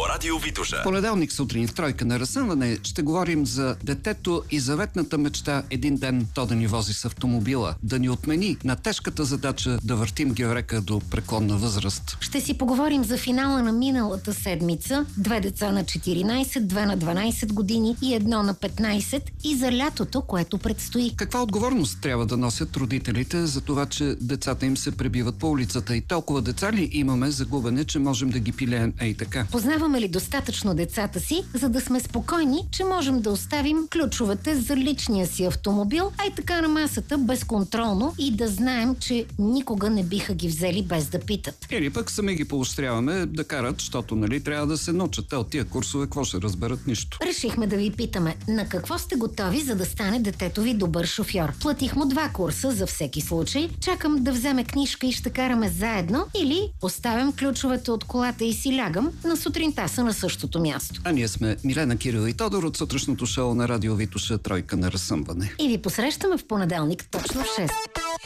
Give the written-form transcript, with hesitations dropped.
Радио Витоша. Понеделник сутрин в Тройка на разсъмване ще говорим за детето и заветната мечта един ден то да ни вози с автомобила, да ни отмени на тежката задача да въртим георека до преклонна възраст. Ще си поговорим за финала на миналата седмица, 2 деца на 14, 2 на 12 години и 1 на 15 и за лятото, което предстои. Каква отговорност трябва да носят родителите за това, че децата им се пребиват по улицата и толкова деца ли имаме за губене, че можем да ги пилеем ей така? Познаваме ли достатъчно децата си, за да сме спокойни, че можем да оставим ключовете за личния си автомобил, а и така на масата безконтролно и да знаем, че никога не биха ги взели без да питат? Или пък сами ги поощряваме да карат, защото нали трябва да се научат. От тия курсове какво ще разберат? Нищо. Решихме да ви питаме, на какво сте готови, за да стане детето ви добър шофьор? Платих му 2 курса за всеки случай, чакам да вземе книжка и ще караме заедно, или оставям ключовете от колата и си лягам, на сутринта са на същото място. А ние сме Милена, Кирил и Тодор от сутрешното шоу на Радио Витоша Тройка на разсъмване. И ви посрещаме в понеделник точно в 6.